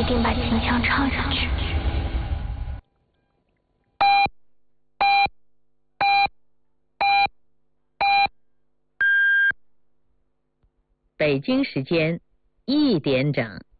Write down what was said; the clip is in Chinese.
一定把秦腔唱下去。 北京时间1点整。